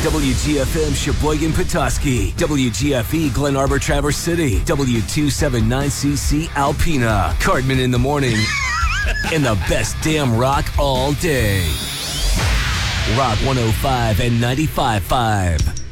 WGFM Sheboygan Petoskey, WGFE Glen Arbor Traverse City, W279CC Alpena, Cardman in the morning, and the best damn rock all day. Rock 105 and 95.5.